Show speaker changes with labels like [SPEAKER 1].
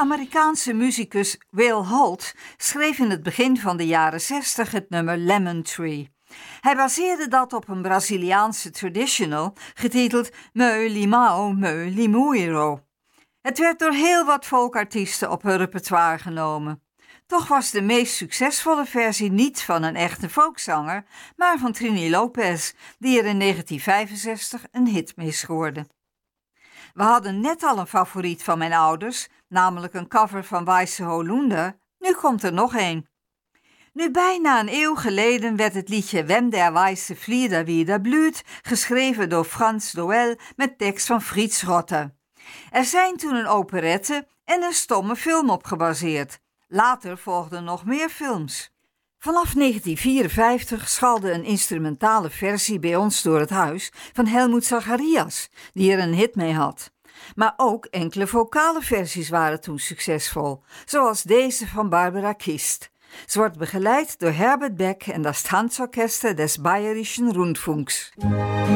[SPEAKER 1] Amerikaanse muzikus Will Holt schreef in het begin van de jaren 60 het nummer Lemon Tree. Hij baseerde dat op een Braziliaanse traditional getiteld Meu Limão, Meu Limoeiro. Het werd door heel wat folkartiesten op hun repertoire genomen. Toch was de meest succesvolle versie niet van een echte folkzanger, maar van Trini Lopez, die er in 1965 een hit mee scoorde. We hadden net al een favoriet van mijn ouders, namelijk een cover van Weisse Hollander. Nu komt er nog een. Nu bijna een eeuw geleden werd het liedje Wenn der weiße Flieder wieder blüht geschreven door Franz Doel met tekst van Fritz Rotter. Er zijn toen een operette en een stomme film op gebaseerd. Later volgden nog meer films. Vanaf 1954 schalde een instrumentale versie bij ons door het huis van Helmut Zacharias, die er een hit mee had. Maar ook enkele vocale versies waren toen succesvol, zoals deze van Barbara Kist. Ze wordt begeleid door Herbert Beck en das Tanzorchester des Bayerischen Rundfunks.